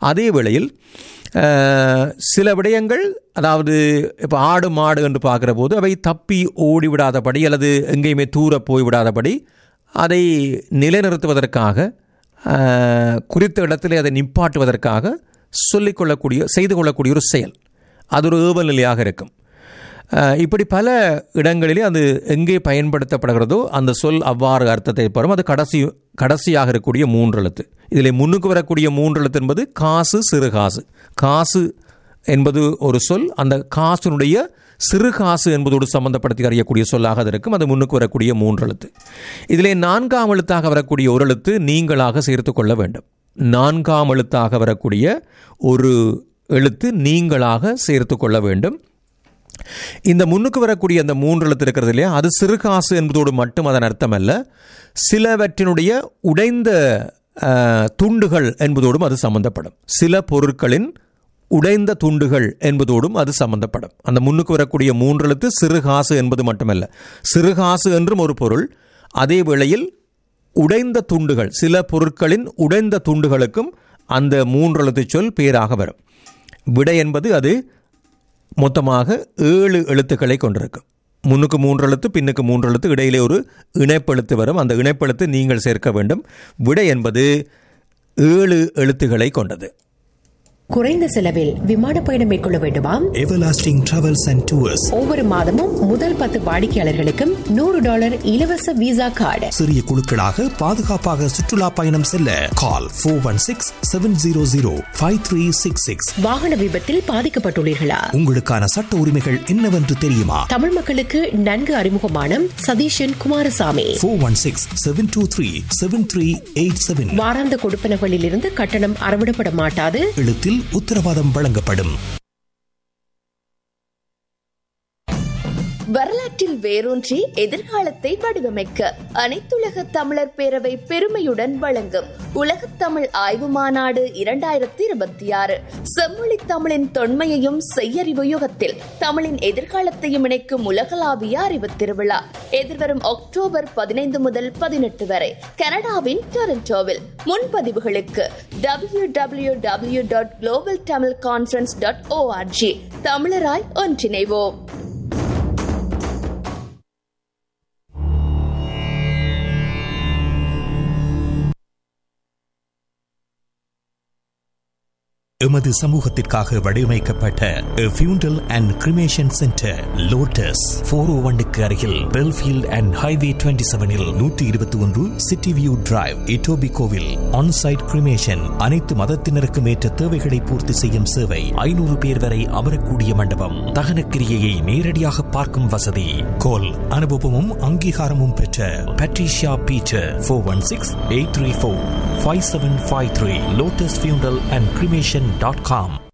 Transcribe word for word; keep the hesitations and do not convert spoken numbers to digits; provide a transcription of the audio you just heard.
அதே வேளையில் சில விடயங்கள், அதாவது இப்போ ஆடு மாடு என்று பார்க்குற போது அவை தப்பி ஓடிவிடாதபடி அல்லது எங்கேயுமே தூர போய்விடாதபடி அதை நிலைநிறுத்துவதற்காக, குறித்த இடத்திலே அதை நிப்பாட்டுவதற்காக சொல்லிக்கொள்ளக்கூடிய செய்து கொள்ளக்கூடிய ஒரு செயல், அது ஒரு ஏவல் நிலையாக இருக்கும். இப்படி பல இடங்களிலே அது எங்கே பயன்படுத்தப்படுகிறதோ அந்த சொல் அவ்வாறு அர்த்தத்தை பெறும். அது கடைசி கடைசியாக இருக்கக்கூடிய மூன்று எழுத்து. இதில் முன்னுக்கு வரக்கூடிய மூன்று எழுத்து என்பது காசு, சிறு காசு. காசு என்பது ஒரு சொல், அந்த காசுனுடைய சிறு காசு என்பதோடு சம்பந்தப்படுத்தி அறியக்கூடிய சொல்லாக அது இருக்கும். அது முன்னுக்கு வரக்கூடிய மூன்று எழுத்து. இதிலே நான்காம் எழுத்தாக வரக்கூடிய ஒரு எழுத்து நீங்களாக சேர்த்து கொள்ள வேண்டும். நான்காம் எழுத்தாக வரக்கூடிய ஒரு எழுத்து நீங்களாக சேர்த்து கொள்ள வேண்டும். இந்த முன்னுக்கு வரக்கூடிய அந்த மூன்று எழுத்து இருக்கிறது இல்லையா, அது சிறுகாசு என்பதோடு மட்டும் அதன் அர்த்தம் அல்ல, சிலவற்றினுடைய உடைந்த துண்டுகள் என்பதோடும் அது சம்பந்தப்படும். சில பொருட்களின் உடைந்த துண்டுகள் என்பதோடும் அது சம்பந்தப்படும். அந்த முன்னுக்கு வரக்கூடிய மூன்று எழுத்து சிறுகாசு என்பது மட்டுமல்ல, சிறுகாசு என்றும் ஒரு பொருள், அதே வேளையில் உடைந்த துண்டுகள், சில பொருட்களின் உடைந்த துண்டுகளுக்கும் அந்த மூன்று எழுத்து சொல் பேராக வரும். விடை என்பது அது மொத்தமாக ஏழு எழுத்துக்களை கொண்டிருக்கும். முன்னுக்கு மூன்று எழுத்து, பின்னுக்கு மூன்று எழுத்து, இடையிலே ஒரு இணைப்பெழுத்து வரும். அந்த இணைப்பெழுத்து நீங்கள் சேர்க்க வேண்டும். விடை என்பது ஏழு எழுத்துக்களை கொண்டது. குறைந்த செலவில் விமான பயணம் மேற்கொள்ள வேண்டுமா? எவர்லாஸ்டிங் டிராவல்ஸ் அண்ட் டூர்ஸ் ஒவ்வொரு மாதமும் முதல் பத்து வாடிக்கையாளர்களுக்கும் நூறு டாலர் இலவச விசா கார்டு. சிறிய குழுக்களாக பாதுகாப்பாக சுற்றுலா பயணம் செல்ல call four one six seven zero zero five three six six. வாகன விபத்தில் பாதிக்கப்பட்டுள்ளீர்களா? உங்களுக்கான சட்ட உரிமைகள் என்னவென்று தெரியுமா? தமிழ் மக்களுக்கு நன்கு அறிமுகமான Satheesan Kumaraswamy four one six seven two three seven three eight seven. வாராந்த கொடுப்பனகளில் இருந்து கட்டணம் அறவிடப்பட மாட்டாது. எழுத்தில் உத்தரவாதம் வழங்கப்படும். வரலாற்றில் வேரூன்றி எதிர்காலத்தை வடிவமைக்க அனைத்துலக தமிழர் பேரவை பெருமையுடன் வழங்கும் உலகத் தமிழ் ஆய்வு மாநாடு இரண்டாயிரத்தி இருபத்தி ஆறு. செம்மொழி தமிழின் தொன்மையையும் செய்யறிவு யுகத்தில் தமிழின் எதிர்காலத்தையும் இணைக்கும் உலகளாவிய அறிவு திருவிழா எதிர்வரும் அக்டோபர் பதினைந்து முதல் பதினெட்டு வரை கனடாவின் டொரண்டோவில். முன்பதிவுகளுக்கு W W W dot global Tamil conference dot O R G. தமிழராய் ஒன்றிணைவோம். எமது சமூகத்திற்காக வடிவமைக்கப்பட்ட ஃபியூண்டல் and cremation centre lotus four ஓ ஒன்னுக்கு அருகில் பெல்ஃபீல்ட் அண்ட் ஹைவே டுவெண்ட்டி செவனில் நூற்றி இருபத்தி ஒன்று சிட்டி வியூ டிரைவ், இட்டோபி கோவில். ஆன்சைட் கிரிமேஷன், அனைத்து மதத்தினருக்கும் ஏற்ற தேவைகளை பூர்த்தி செய்யும் சேவை. ஐநூறு பேர் வரை அமரக்கூடிய மண்டபம். தகன கிரியையை நேரடியாக பார்க்கும் வசதி. கோல் அனுபவமும் அங்கீகாரமும் பெற்ற Patricia Peter four one six eight three four five seven five three. Lotus ஃபியூண்டல் அண்ட் கிரிமேஷன் டாட் காம்.